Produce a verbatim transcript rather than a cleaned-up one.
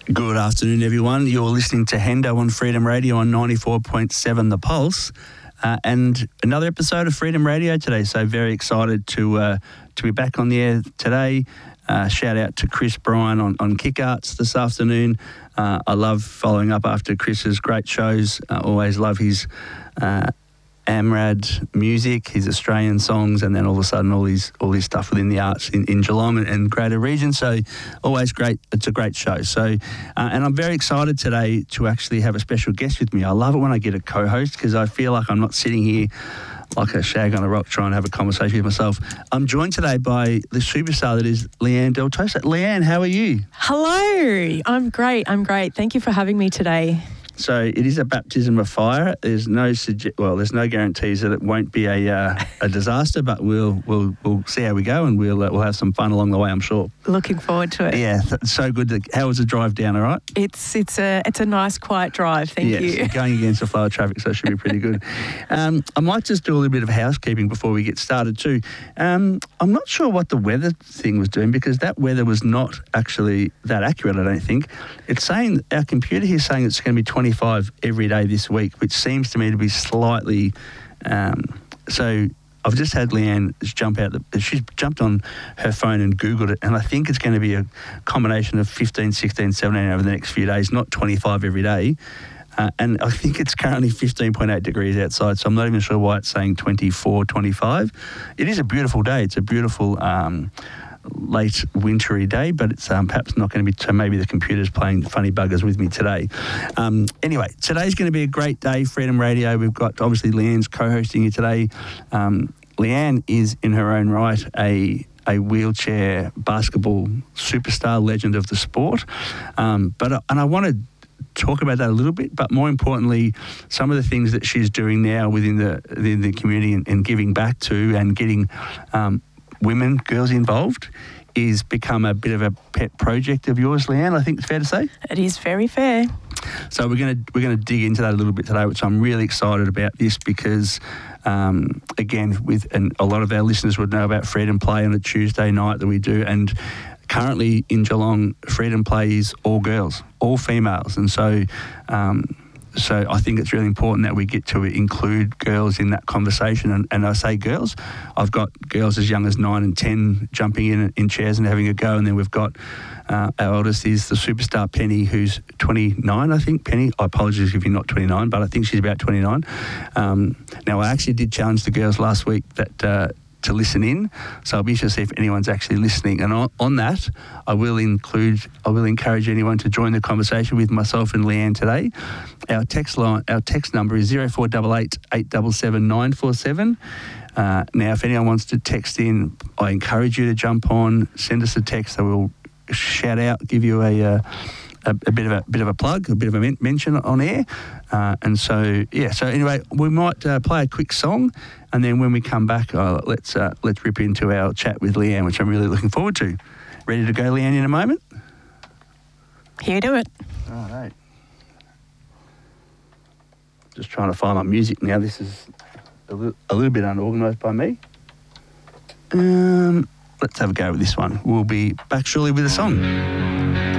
Good afternoon, everyone. You're listening to Hendo on Freedom Radio on ninety-four point seven The Pulse, uh, and another episode of Freedom Radio today. So very excited to uh, to be back on the air today. Uh, shout out to Chris Bryan on, on Kick Arts this afternoon. Uh, I love following up after Chris's great shows. I always love his uh, Amrad music, his Australian songs, and then all of a sudden all his all his stuff within the arts in, in Geelong and, and greater region. So always great. It's a great show. So uh, and I'm very excited today to actually have a special guest with me. I love it when I get a co-host because I feel like I'm not sitting here like a shag on a rock trying to have a conversation with myself. I'm joined today by the superstar that is Leanne Del Tosa. Leanne, how are you? Hello. I'm great. I'm great. Thank you for having me today. So it is a baptism of fire. There's no suge- well, there's no guarantees that it won't be a uh, a disaster, but we'll we'll we'll see how we go, and we'll uh, we'll have some fun along the way, I'm sure. Looking forward to it. Yeah, th- so good. To, how was the drive down? All right. It's it's a it's a nice quiet drive. Thank yes, you. Going against the flow of traffic, so it should be pretty good. Um, I might just do a little bit of housekeeping before we get started too. Um, I'm not sure what the weather thing was doing because that weather was not actually that accurate. I don't think. It's saying our computer here is saying it's going to be twenty-five every day this week, which seems to me to be slightly. Um, so I've just had Leanne jump out. The, she's jumped on her phone and Googled it, and I think it's going to be a combination of fifteen, sixteen, seventeen over the next few days, not twenty-five every day. Uh, and I think it's currently fifteen point eight degrees outside, so I'm not even sure why it's saying twenty-four, twenty-five. It is a beautiful day. It's a beautiful um, late wintry day, but it's um, perhaps not going to be, so maybe the computer's playing funny buggers with me today. Um, anyway, today's going to be a great day, Freedom Radio. We've got, obviously, Leanne's co-hosting you today. Um, Leanne is, in her own right, a a wheelchair basketball superstar, legend of the sport. Um, but uh, And I want to talk about that a little bit, but more importantly, some of the things that she's doing now within the, within the community and, and giving back to and getting um, women, girls involved, is become a bit of a pet project of yours, Leanne. I think it's fair to say. It is very fair. So we're going to we're going to dig into that a little bit today, which I'm really excited about this because, um, again, with and a lot of our listeners would know about Freedom Play on a Tuesday night that we do, and currently in Geelong, Freedom Play is all girls, all females, and so. Um, So I think it's really important that we get to include girls in that conversation. And, and I say girls, I've got girls as young as nine and ten jumping in in chairs and having a go. And then we've got uh, our eldest is the superstar Penny, who's twenty-nine, I think. Penny, I apologise if you're not twenty-nine, but I think she's about twenty-nine. Um, now, I actually did challenge the girls last week that uh, to listen in, so I'll be interested to see if anyone's actually listening. And on, on that, I will include, I will encourage anyone to join the conversation with myself and Leanne today. Our text line, our text number is zero four eight eight, eight seven seven, nine four seven. Uh, now, if anyone wants to text in, I encourage you to jump on, send us a text. I will shout out, give you a. Uh, A, a bit of a bit of a plug, a bit of a men- mention on air, uh, and so yeah. So anyway, we might uh, play a quick song, and then when we come back, uh, let's uh, let's rip into our chat with Leanne, which I'm really looking forward to. Ready to go, Leanne, in a moment? Here to it. All right. Just trying to find my music now. This is a, li- a little bit unorganised by me. Um, let's have a go with this one. We'll be back shortly with a song.